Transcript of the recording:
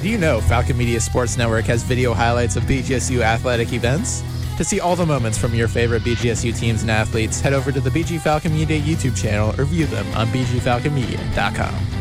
you know Falcon Media Sports Network has video highlights of BGSU athletic events? To see all the moments from your favorite BGSU teams and athletes, head over to the BG Falcon Media YouTube channel or view them on bgfalconmedia.com.